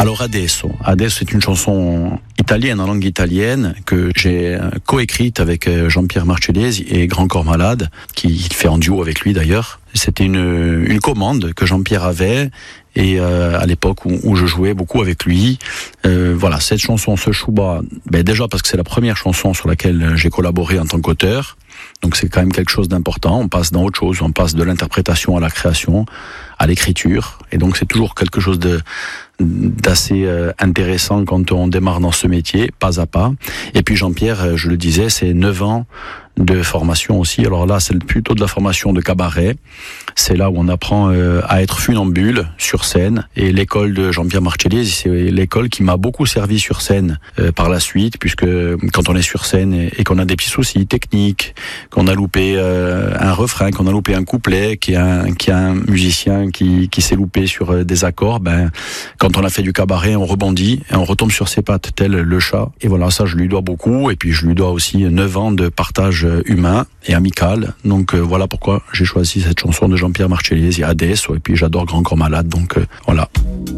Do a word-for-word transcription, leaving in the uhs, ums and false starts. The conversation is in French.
Alors Adesso, Adesso c'est une chanson italienne, en langue italienne, que j'ai coécrite avec Jean-Pierre Marcellesi et Grand Corps Malade, qui fait en duo avec lui d'ailleurs. C'était une, une commande que Jean-Pierre avait, et euh, à l'époque où, où je jouais beaucoup avec lui. Euh, voilà, cette chanson, ce chouba, ben déjà parce que c'est la première chanson sur laquelle j'ai collaboré en tant qu'auteur, donc c'est quand même quelque chose d'important. On passe dans autre chose, on passe de l'interprétation à la création, à l'écriture, et donc c'est toujours quelque chose de d'assez euh, intéressant quand on démarre dans ce métier, pas à pas. Et puis Jean-Pierre, je le disais, c'est neuf ans de formation aussi. Alors là, c'est plutôt de la formation de cabaret. C'est là où on apprend euh, à être funambule sur scène. Et l'école de Jean-Pierre Marcellesi, c'est l'école qui m'a beaucoup servi sur scène euh, par la suite, puisque quand on est sur scène et, et qu'on a des petits soucis techniques, qu'on a loupé euh, un refrain, qu'on a loupé un couplet, qu'il y a un, qu'il y a un musicien qui, qui s'est loupé sur euh, des accords, ben quand on a fait du cabaret, on rebondit et on retombe sur ses pattes, tel le chat. Et voilà, ça je lui dois beaucoup. Et puis je lui dois aussi neuf ans de partage humain et amical. Donc euh, voilà pourquoi j'ai choisi cette chanson de Jean-Pierre Marcellesi, Adesso. Et puis j'adore Grand Corps Malade. Donc euh, voilà.